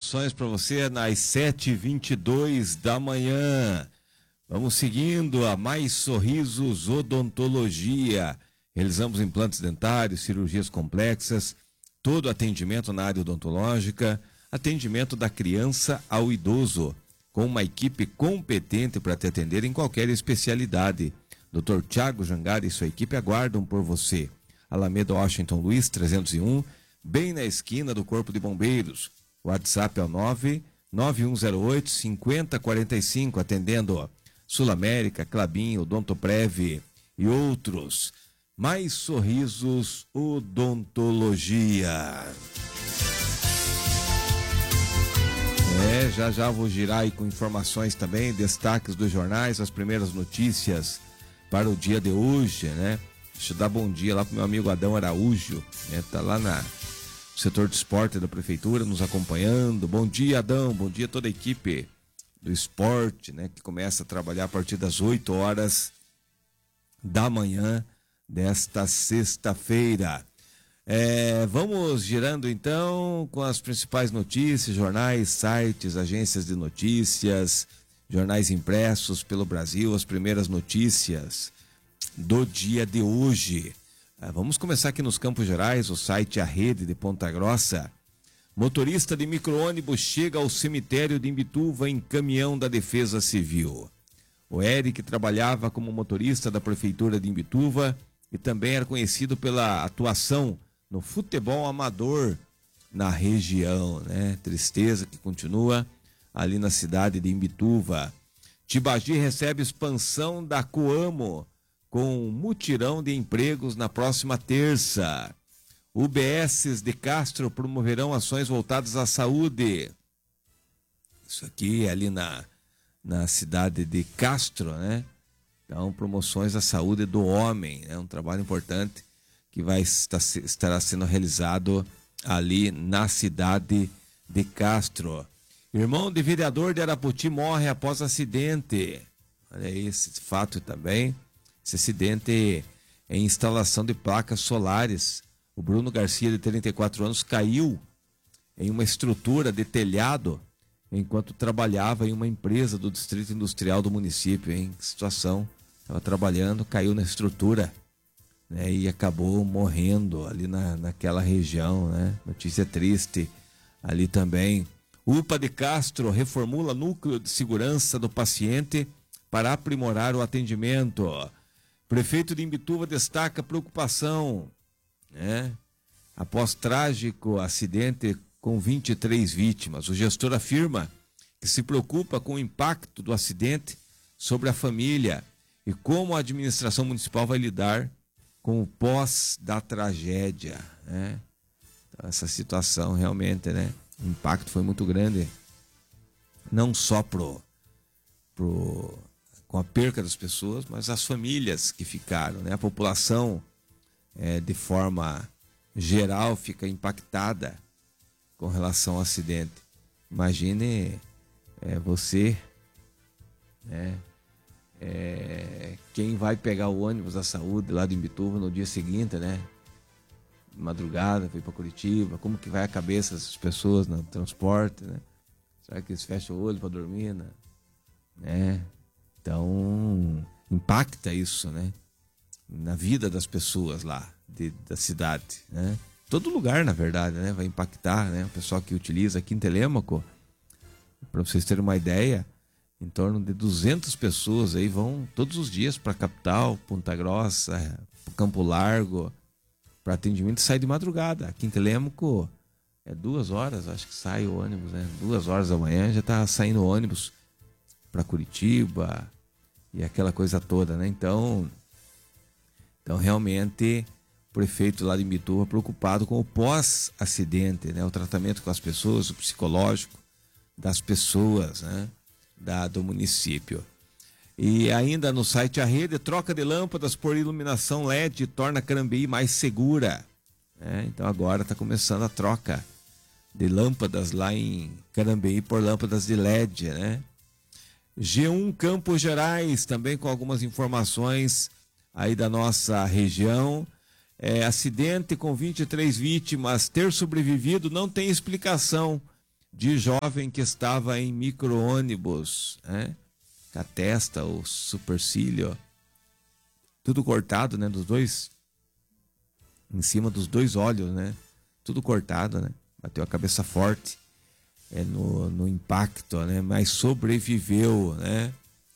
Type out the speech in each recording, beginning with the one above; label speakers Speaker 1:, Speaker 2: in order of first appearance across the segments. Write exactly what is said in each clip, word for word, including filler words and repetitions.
Speaker 1: informações para você nas sete e vinte e dois da manhã. Vamos seguindo a Mais Sorrisos Odontologia. Realizamos implantes dentários, cirurgias complexas, todo atendimento na área odontológica, atendimento da criança ao idoso, com uma equipe competente para te atender em qualquer especialidade. doutor Tiago Jangara e sua equipe aguardam por você. Alameda Washington Luiz, trezentos e um, bem na esquina do Corpo de Bombeiros. O WhatsApp é o nove nove um zero oito cinco zero quatro cinco, atendendo Sul América, Klabin, Odontoprev e outros. Mais Sorrisos Odontologia. É, já já vou girar aí com informações também, destaques dos jornais, as primeiras notícias para o dia de hoje, né? Deixa eu dar bom dia lá pro meu amigo Adão Araújo, né? Tá lá na setor de esporte da prefeitura nos acompanhando. Bom dia, Adão, bom dia a toda a equipe do esporte, né? Que começa a trabalhar a partir das oito horas da manhã desta sexta-feira. É, vamos girando então com as principais notícias, jornais, sites, agências de notícias, jornais impressos pelo Brasil, as primeiras notícias do dia de hoje. Ah, vamos começar aqui nos Campos Gerais, o site A Rede de Ponta Grossa. Motorista de micro-ônibus chega ao cemitério de Imbituva em caminhão da Defesa Civil. O Eric trabalhava como motorista da Prefeitura de Imbituva e também era conhecido pela atuação no futebol amador na região, né? Tristeza que continua ali na cidade de Imbituva. Tibagi recebe expansão da Coamo com mutirão de empregos na próxima terça. U B S de Castro promoverão ações voltadas à saúde. Isso aqui é ali na, na cidade de Castro, né? Então, promoções à saúde do homem, é né? Um trabalho importante que vai estar, estará sendo realizado ali na cidade de Castro. Irmão de vereador de Araputi morre após acidente. Olha aí esse fato também. Esse acidente em instalação de placas solares. O Bruno Garcia, de trinta e quatro anos, caiu em uma estrutura de telhado enquanto trabalhava em uma empresa do distrito industrial do município. Hein? Que situação. Estava trabalhando, caiu na estrutura, né? E acabou morrendo ali na, naquela região, né? Notícia triste ali também. U P A de Castro reformula núcleo de segurança do paciente para aprimorar o atendimento. Prefeito de Imbituva destaca preocupação, né? Após trágico acidente com vinte e três vítimas. O gestor afirma que se preocupa com o impacto do acidente sobre a família e como a administração municipal vai lidar com o pós da tragédia, né? Então, essa situação realmente, né? O impacto foi muito grande, não só pro, pro, com a perca das pessoas, mas as famílias que ficaram, né? A população, é, de forma geral, fica impactada com relação ao acidente. Imagine é, você, né? É, quem vai pegar o ônibus da saúde lá de Imbituva no dia seguinte, né? Madrugada, foi para Curitiba, como que vai a cabeça dessas pessoas no transporte, né? Será que eles fecham o olho para dormir, né? né? Então, impacta isso, né? Na vida das pessoas lá, de, da cidade, né? Todo lugar, na verdade, né? Vai impactar, né? O pessoal que utiliza aqui em Telêmaco, para vocês terem uma ideia, em torno de duzentas pessoas aí vão todos os dias para a capital, Ponta Grossa, Campo Largo, para atendimento e sai de madrugada. Aqui em Telêmaco é duas horas, acho que sai o ônibus, né? Duas horas da manhã já está saindo o ônibus para Curitiba e aquela coisa toda, né? Então, então realmente o prefeito lá de Imbituva preocupado com o pós-acidente, né? O tratamento com as pessoas, o psicológico das pessoas, né? Da, do município. E ainda no site A Rede, troca de lâmpadas por iluminação L E D torna Carambeí mais segura. É, então agora está começando a troca de lâmpadas lá em Carambeí por lâmpadas de L E D, né? G um Campos Gerais, também com algumas informações aí da nossa região. É, acidente com vinte e três vítimas, ter sobrevivido não tem explicação. de jovem que estava em micro-ônibus, né? Com a testa, o supercílio, tudo cortado, né? Dos dois, em cima dos dois olhos, né? Tudo cortado, né? Bateu a cabeça forte é, no, no impacto, né? Mas sobreviveu, né?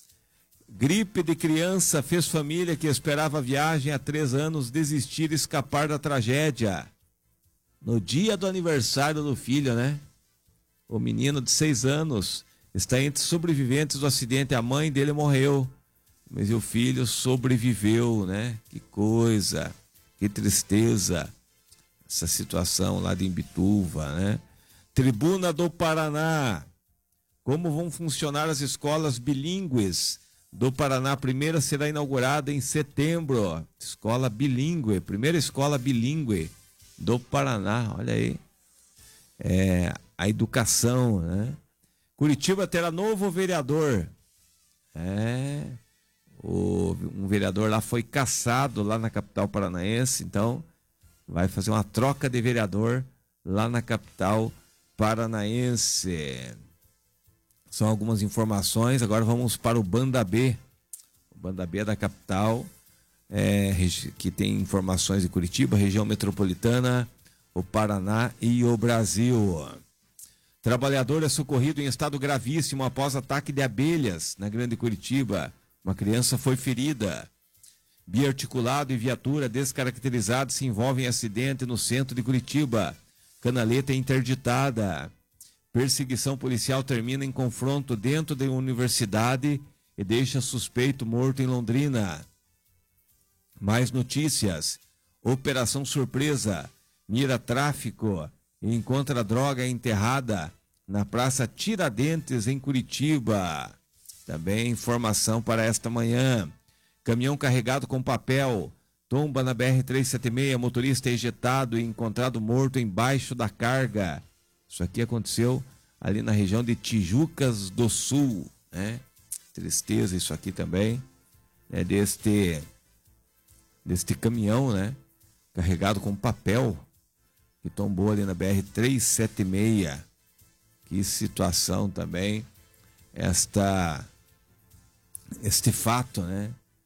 Speaker 1: Gripe de criança fez família que esperava a viagem há três anos desistir e escapar da tragédia. No dia do aniversário do filho, né? O menino de seis anos está entre sobreviventes do acidente. A mãe dele morreu, mas o filho sobreviveu, né? Que coisa, que tristeza. Essa situação lá de Imbituva, né? Tribuna do Paraná. Como vão funcionar as escolas bilíngues do Paraná? A primeira será inaugurada em setembro. Escola bilíngue, primeira escola bilíngue do Paraná, olha aí. É, a educação, né? Curitiba terá novo vereador. É, o, um vereador lá foi cassado lá na capital paranaense, então vai fazer uma troca de vereador lá na capital paranaense. São algumas informações. Agora vamos para o Banda B. O Banda B é da capital, é, que tem informações de Curitiba, região metropolitana, o Paraná e o Brasil. Trabalhador é socorrido em estado gravíssimo após ataque de abelhas na Grande Curitiba. Uma criança foi ferida. Biarticulado e viatura descaracterizados se envolvem em acidente no centro de Curitiba. Canaleta é interditada. Perseguição policial termina em confronto dentro da universidade e deixa suspeito morto em Londrina. Mais notícias. Operação Surpresa mira tráfico e encontra droga enterrada na Praça Tiradentes, em Curitiba. Também informação para esta manhã. Caminhão carregado com papel tomba na B R trezentos e setenta e seis, motorista é ejetado e encontrado morto embaixo da carga. Isso aqui aconteceu ali na região de Tijucas do Sul, né? Tristeza isso aqui também, né? Deste, deste caminhão, né? Carregado com papel, que tombou ali na B R trezentos e setenta e seis. Que situação também, esta, este fato, né?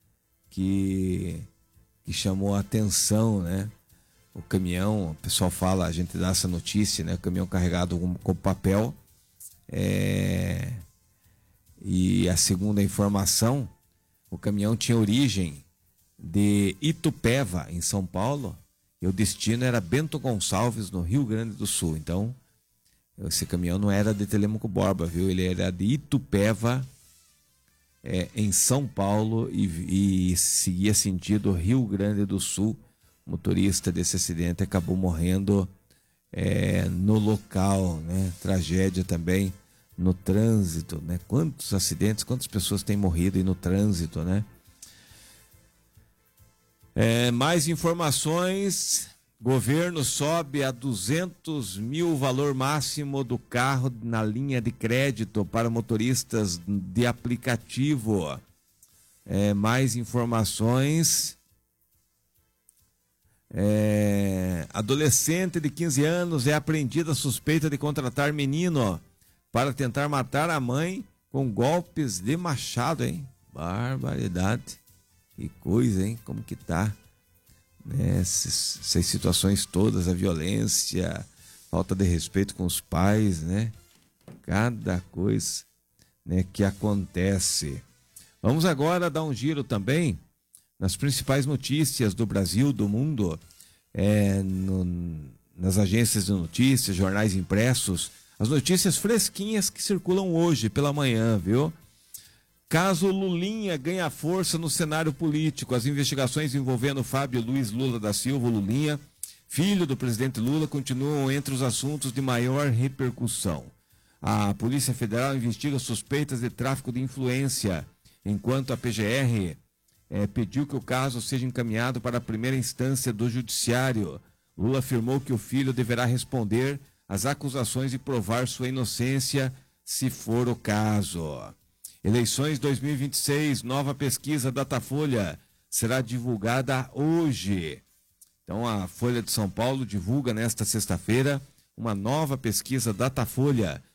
Speaker 1: Que, que chamou a atenção, né? O caminhão, o pessoal fala, a gente dá essa notícia, né? O caminhão carregado com, com papel. É... E a segunda informação, o caminhão tinha origem de Itupeva, em São Paulo, e o destino era Bento Gonçalves, no Rio Grande do Sul. Então, esse caminhão não era de Telêmaco Borba, viu? Ele era de Itupeva, é, em São Paulo, e, e seguia sentido Rio Grande do Sul. O motorista desse acidente acabou morrendo é, no local, né? Tragédia também no trânsito, né? Quantos acidentes, quantas pessoas têm morrido aí no trânsito, né? É, mais informações. Governo sobe a duzentos mil o valor máximo do carro na linha de crédito para motoristas de aplicativo. É, mais informações. É, adolescente de quinze anos é apreendida suspeita de contratar menino para tentar matar a mãe com golpes de machado, hein? Barbaridade. Que coisa, hein? Como que tá? Né? Essas, essas situações todas, a violência, falta de respeito com os pais, né? Cada coisa, né, que acontece. Vamos agora dar um giro também nas principais notícias do Brasil, do mundo, é, no, nas agências de notícias, jornais impressos, as notícias fresquinhas que circulam hoje pela manhã, viu? Caso Lulinha ganha força no cenário político. As investigações envolvendo Fábio Luiz Lula da Silva, Lulinha, filho do presidente Lula, continuam entre os assuntos de maior repercussão. A Polícia Federal investiga suspeitas de tráfico de influência, enquanto a P G R eh, pediu que o caso seja encaminhado para a primeira instância do Judiciário. Lula afirmou que o filho deverá responder às acusações e provar sua inocência, se for o caso. Eleições dois mil e vinte e seis, nova pesquisa Datafolha será divulgada hoje. Então a Folha de São Paulo divulga nesta sexta-feira uma nova pesquisa Datafolha